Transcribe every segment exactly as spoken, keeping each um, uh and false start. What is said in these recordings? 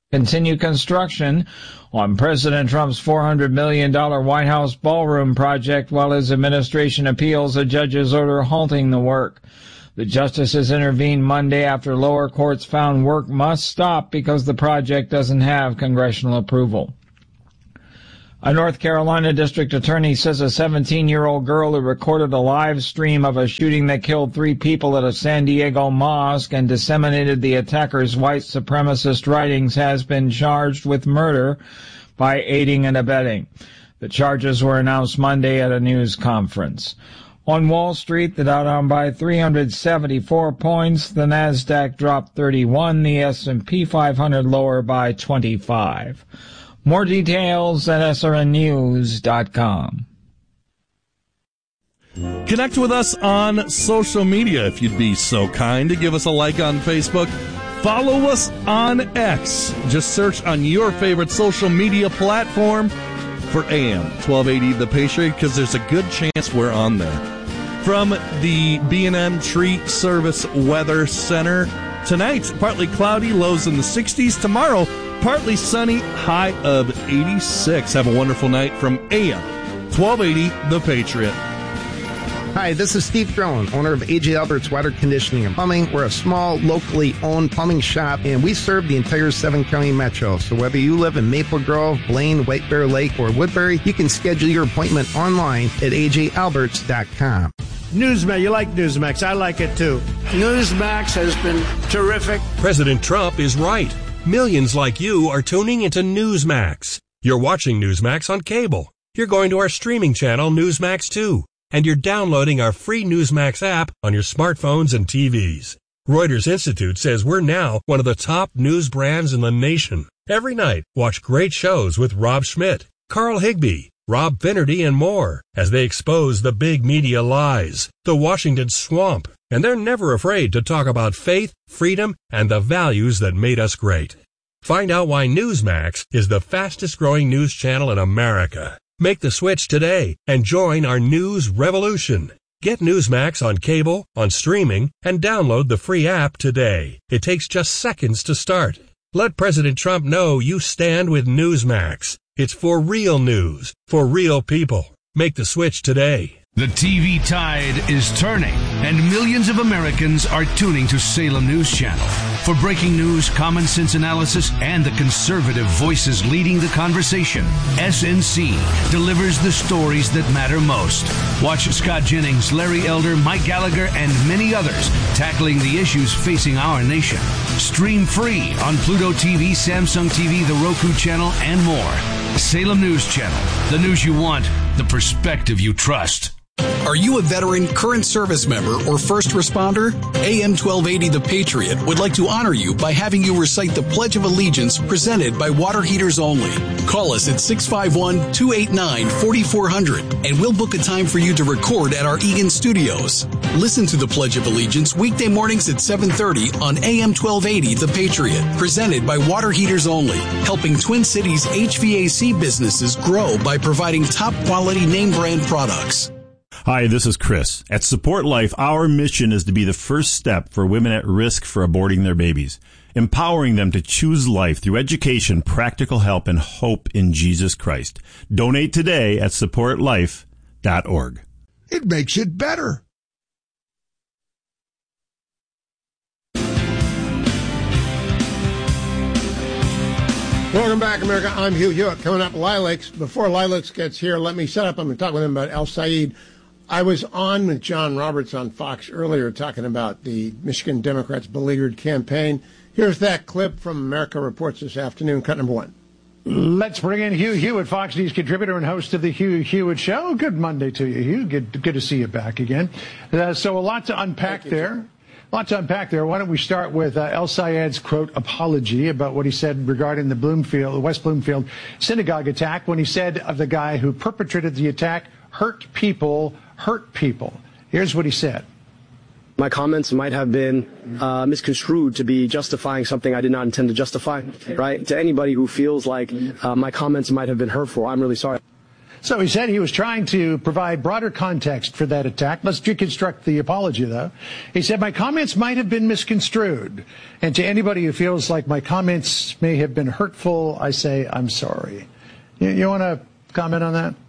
continue construction on President Trump's four hundred million dollars White House ballroom project while his administration appeals a judge's order halting the work. The justices intervened Monday after lower courts found work must stop because the project doesn't have congressional approval. A North Carolina district attorney says a seventeen-year-old girl who recorded a live stream of a shooting that killed three people at a San Diego mosque and disseminated the attacker's white supremacist writings has been charged with murder by aiding and abetting. The charges were announced Monday at a news conference. On Wall Street, the Dow down by three hundred seventy-four points, the Nasdaq dropped thirty-one, the S and P five hundred lower by twenty-five. More details at S R N news dot com. Connect with us on social media if you'd be so kind to give us a like on Facebook. Follow us on X. Just search on your favorite social media platform for A M twelve eighty The Patriot, because there's a good chance we're on there. From the B and M Tree Service Weather Center, tonight, partly cloudy, lows in the sixties. Tomorrow, partly sunny, high of eighty-six. Have a wonderful night from A M twelve eighty The Patriot. Hi, this is Steve Drone, owner of A J Alberts Water Conditioning and Plumbing. We're a small, locally owned plumbing shop, and we serve the entire seven-county metro. So whether you live in Maple Grove, Blaine, White Bear Lake, or Woodbury, you can schedule your appointment online at A J Alberts dot com. Newsmax, you like Newsmax. I like it, too. Newsmax has been terrific. President Trump is right. Millions like you are tuning into Newsmax. You're watching Newsmax on cable. You're going to our streaming channel, Newsmax two. And you're downloading our free Newsmax app on your smartphones and T Vs. Reuters Institute says we're now one of the top news brands in the nation. Every night, watch great shows with Rob Schmidt, Carl Higbie, Rob Finnerty, and more as they expose the big media lies, the Washington swamp, and they're never afraid to talk about faith, freedom, and the values that made us great. Find out why Newsmax is the fastest-growing news channel in America. Make the switch today and join our news revolution. Get Newsmax on cable, on streaming, and download the free app today. It takes just seconds to start. Let President Trump know you stand with Newsmax. It's for real news, for real people. Make the switch today. The T V tide is turning, and millions of Americans are tuning to Salem News Channel. For breaking news, common sense analysis, and the conservative voices leading the conversation, S N C delivers the stories that matter most. Watch Scott Jennings, Larry Elder, Mike Gallagher, and many others tackling the issues facing our nation. Stream free on Pluto T V, Samsung T V, the Roku channel, and more. Salem News Channel. The news you want, the perspective you trust. Are you a veteran, current service member, or first responder? A M twelve eighty The Patriot would like to honor you by having you recite the Pledge of Allegiance presented by Water Heaters Only. Call us at six five one, two eight nine, four four zero zero and we'll book a time for you to record at our Eagan studios. Listen to the Pledge of Allegiance weekday mornings at seven thirty on A M twelve eighty The Patriot, presented by Water Heaters Only, helping Twin Cities H V A C businesses grow by providing top quality name brand products. Hi, this is Chris. At Support Life, our mission is to be the first step for women at risk for aborting their babies, empowering them to choose life through education, practical help, and hope in Jesus Christ. Donate today at support life dot org. It makes it better. Welcome back, America. I'm Hugh Hewitt. Coming up, Lilacs. Before Lilacs gets here, let me set up. I'm going to talk with him about El Said. I was on with John Roberts on Fox earlier talking about the Michigan Democrats' beleaguered campaign. Here's that clip from America Reports this afternoon, cut number one. Let's bring in Hugh Hewitt, Fox News contributor and host of the Hugh Hewitt Show. Good Monday to you, Hugh. Good, good to see you back again. Uh, so a lot to unpack you, there. sir. A lot to unpack there. Why don't we start with uh, El Sayed's, quote, apology about what he said regarding the Bloomfield, West Bloomfield synagogue attack, when he said of the guy who perpetrated the attack, hurt people, hurt people. Here's what he said. My comments might have been uh, misconstrued to be justifying something I did not intend to justify, right? To anybody who feels like uh, my comments might have been hurtful, I'm really sorry. So he said he was trying to provide broader context for that attack. Let's deconstruct the apology, though. He said, my comments might have been misconstrued. And to anybody who feels like my comments may have been hurtful, I say I'm sorry. You, you want to comment on that?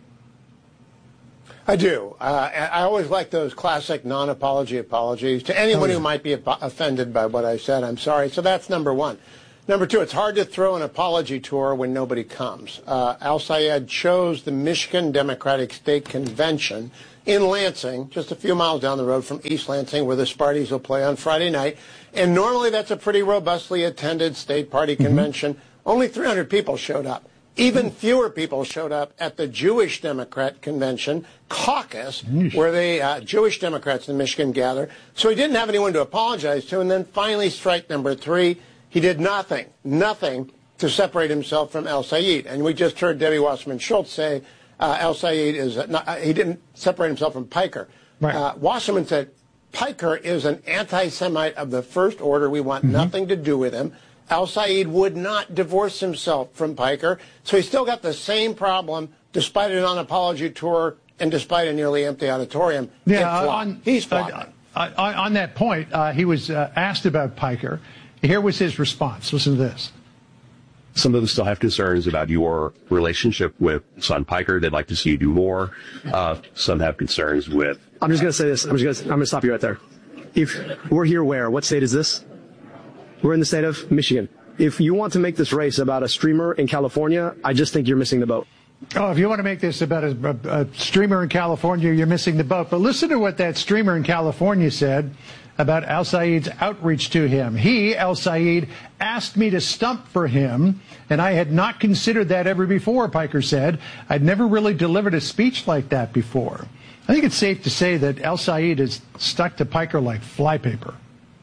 I do. Uh, I always like those classic non-apology apologies. To anyone oh, yeah. who might be offended by what I said, I'm sorry. So that's number one. Number two, it's hard to throw an apology tour when nobody comes. Uh, Al-Sayed chose the Michigan Democratic State Convention in Lansing, just a few miles down the road from East Lansing, where the Sparties will play on Friday night. And normally that's a pretty robustly attended state party mm-hmm. convention. Only three hundred people showed up. Even fewer people showed up at the Jewish Democrat Convention caucus, where the uh, Jewish Democrats in Michigan gather. So he didn't have anyone to apologize to. And then finally, strike number three, he did nothing, nothing to separate himself from Al-Sayed. And we just heard Debbie Wasserman Schultz say uh, Al-Sayed is uh, not, uh, he didn't separate himself from Piker. Right. Uh, Wasserman said Piker is an anti-Semite of the first order. We want mm-hmm. nothing to do with him. Al-Sayed would not divorce himself from Piker, so he's still got the same problem despite a non-apology tour and despite a nearly empty auditorium. Yeah, on, he's flopping. Uh, on, on that point, uh, he was uh, asked about Piker. Here was his response. Listen to this. Some of them still have concerns about your relationship with Son Piker. They'd like to see you do more. Uh, some have concerns with... I'm just going to say this. I'm just going to I'm going to stop you right there. If we're here where? What state is this? We're in the state of Michigan. If you want to make this race about a streamer in California, I just think you're missing the boat. Oh, if you want to make this about a, a, a streamer in California, you're missing the boat. But listen to what that streamer in California said about Al-Sayed's outreach to him. He, Al-Sayed, asked me to stump for him, and I had not considered that ever before, Piker said. I'd never really delivered a speech like that before. I think it's safe to say that Al-Sayed is stuck to Piker like flypaper.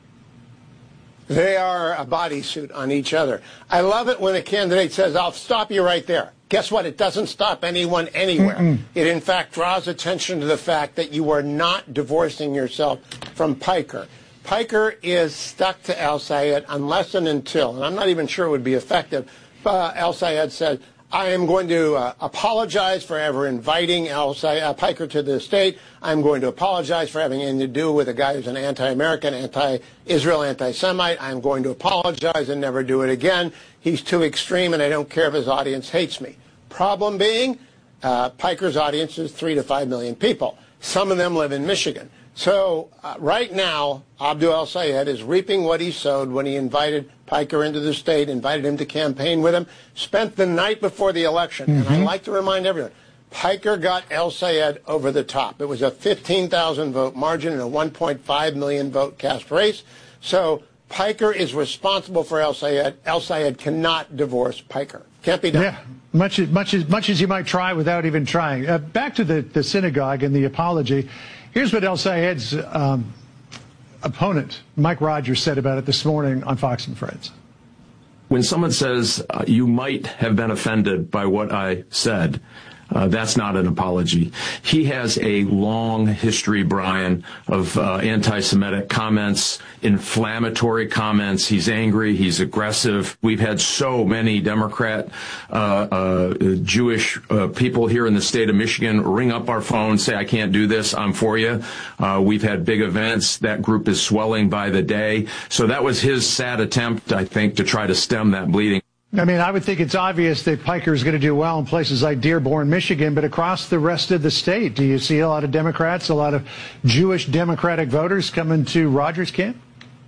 They are a bodysuit on each other. I love it when a candidate says, I'll stop you right there. Guess what? It doesn't stop anyone anywhere. Mm-mm. It, in fact, draws attention to the fact that you are not divorcing yourself from Piker. Piker is stuck to Al-Sayed unless and until, and I'm not even sure it would be effective, uh, Al-Sayed said, I am going to uh, apologize for ever inviting Al-Sayed, uh, Piker to the state. I'm going to apologize for having anything to do with a guy who's an anti-American, anti-Israel, anti-Semite. I'm going to apologize and never do it again. He's too extreme, and I don't care if his audience hates me. Problem being, uh, Piker's audience is three to five million people. Some of them live in Michigan. So uh, right now, Abdul Al-Sayed is reaping what he sowed when he invited Piker into the state, invited him to campaign with him, spent the night before the election. Mm-hmm. And I like to remind everyone, Piker got Al-Sayed over the top. It was a fifteen thousand vote margin in a one point five million vote cast race. So Piker is responsible for Al-Sayed. Al-Sayed cannot divorce Piker. Can't be done. Yeah, much, much, as, much as you might try without even trying. Uh, back to the, the synagogue and the apology. Here's what Al-Sayed's um, opponent, Mike Rogers, said about it this morning on Fox and Friends. When someone says uh, you might have been offended by what I said, uh, that's not an apology. He has a long history, Brian, of uh, anti-Semitic comments, inflammatory comments. He's angry. He's aggressive. We've had so many Democrat, uh, uh, Jewish uh, people here in the state of Michigan ring up our phone, say, I can't do this. I'm for you. Uh, we've had big events. That group is swelling by the day. So that was his sad attempt, I think, to try to stem that bleeding. I mean, I would think it's obvious that Piker is going to do well in places like Dearborn, Michigan, but across the rest of the state, do you see a lot of Democrats, a lot of Jewish Democratic voters coming to Rogers' camp?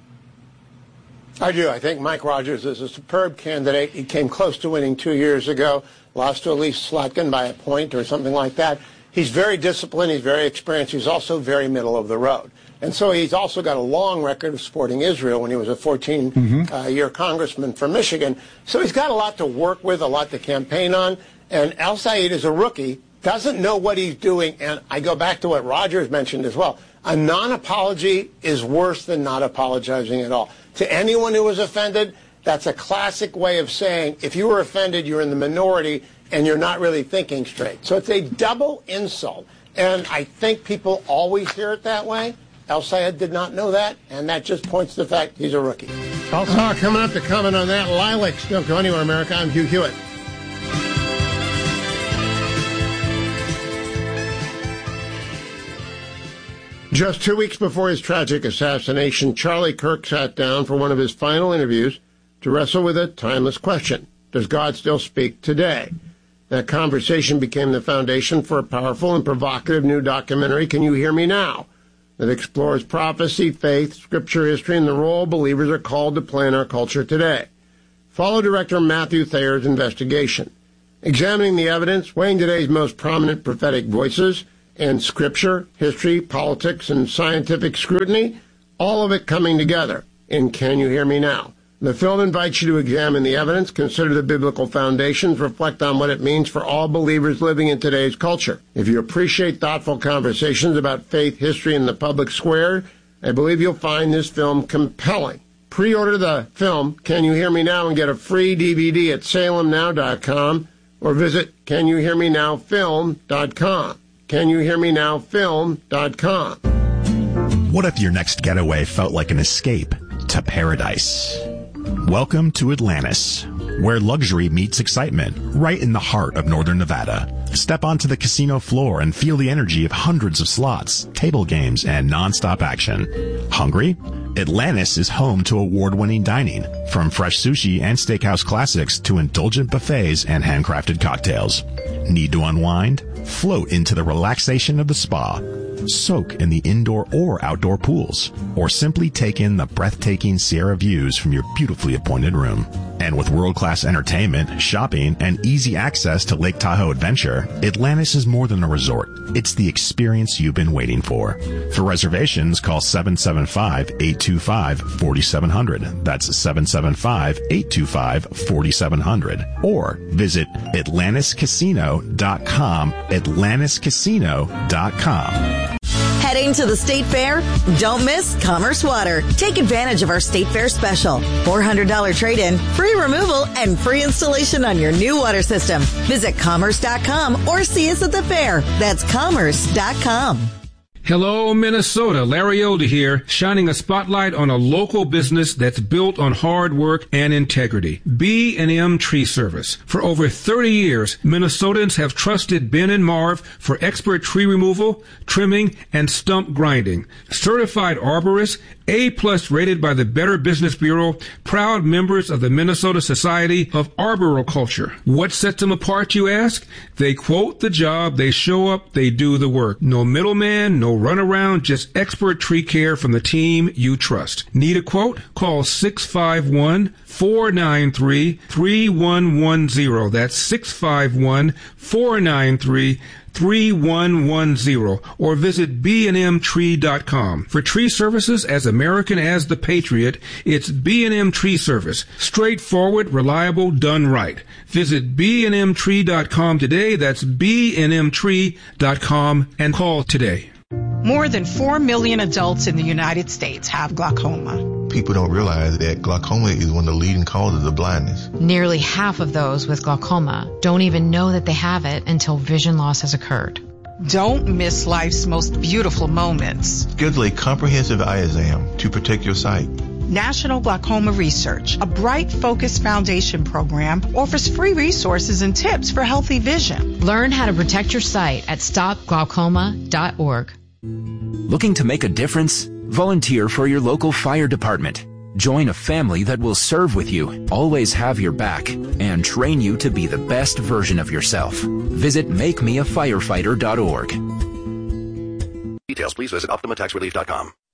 I do. I think Mike Rogers is a superb candidate. He came close to winning two years ago, lost to Elise Slotkin by a point or something like that. He's very disciplined. He's very experienced. He's also very middle of the road. And so he's also got a long record of supporting Israel when he was a fourteen-year mm-hmm. uh, congressman from Michigan. So he's got a lot to work with, a lot to campaign on. And Al-Sayed is a rookie, doesn't know what he's doing. And I go back to what Rogers mentioned as well. A non-apology is worse than not apologizing at all. To anyone who was offended, that's a classic way of saying if you were offended, you're in the minority and you're not really thinking straight. So it's a double insult. And I think people always hear it that way. Al-Sayed did not know that, and that just points to the fact he's a rookie. Also, uh, coming up to comment on that, Lilacs. Don't go anywhere, America. I'm Hugh Hewitt. Just two weeks before his tragic assassination, Charlie Kirk sat down for one of his final interviews to wrestle with a timeless question. Does God still speak today? That conversation became the foundation for a powerful and provocative new documentary, Can You Hear Me Now?, that explores prophecy, faith, scripture, history, and the role believers are called to play in our culture today. Follow director Matthew Thayer's investigation, examining the evidence, weighing today's most prominent prophetic voices, and scripture, history, politics, and scientific scrutiny, all of it coming together in Can You Hear Me Now? The film invites you to examine the evidence, consider the biblical foundations, reflect on what it means for all believers living in today's culture. If you appreciate thoughtful conversations about faith, history, and the public square, I believe you'll find this film compelling. Pre-order the film, Can You Hear Me Now?, and get a free D V D at salem now dot com or visit can you hear me now film dot com. can you hear me now film dot com. What if your next getaway felt like an escape to paradise? Welcome to Atlantis, where luxury meets excitement, right in the heart of northern Nevada. Step onto the casino floor and feel the energy of hundreds of slots, table games, and non-stop action. Hungry? Atlantis is home to award-winning dining, from fresh sushi and steakhouse classics to indulgent buffets and handcrafted cocktails. Need to unwind? Float into the relaxation of the spa. Soak in the indoor or outdoor pools, or simply take in the breathtaking Sierra views from your beautifully appointed room. And with world-class entertainment, shopping, and easy access to Lake Tahoe Adventure, Atlantis is more than a resort. It's the experience you've been waiting for. For reservations, call seven seven five, eight two five, four seven zero zero. That's seven seven five, eight two five, four seven zero zero. Or visit atlantis casino dot com, atlantis casino dot com. Heading to the State Fair? Don't miss Commerce Water. Take advantage of our State Fair special. four hundred dollars trade-in, free removal, and free installation on your new water system. Visit commerce dot com or see us at the fair. That's commerce dot com. Hello, Minnesota. Larry Elder here, shining a spotlight on a local business that's built on hard work and integrity. B and M Tree Service. For over thirty years, Minnesotans have trusted Ben and Marv for expert tree removal, trimming, and stump grinding. Certified arborists, A-plus rated by the Better Business Bureau, proud members of the Minnesota Society of Arboriculture. What sets them apart, you ask? They quote the job, they show up, they do the work. No middleman, no runaround, just expert tree care from the team you trust. Need a quote? Call six five one, four nine three, three one one zero. That's six five one, four nine three, three one one zero, or visit b and m tree dot com. For tree services as American as the Patriot, it's B and M Tree Service. Straightforward, reliable, done right. Visit b and m tree dot com today. That's b and m tree dot com and call today. More than four million adults in the United States have glaucoma. People don't realize that glaucoma is one of the leading causes of blindness. Nearly half of those with glaucoma don't even know that they have it until vision loss has occurred. Don't miss life's most beautiful moments. Schedule a comprehensive eye exam to protect your sight. National Glaucoma Research, a Bright Focus Foundation program, offers free resources and tips for healthy vision. Learn how to protect your sight at stop glaucoma dot org. Looking to make a difference? Volunteer for your local fire department. Join a family that will serve with you, always have your back, and train you to be the best version of yourself. Visit make me a firefighter dot org. Details, please visit optima tax relief dot com.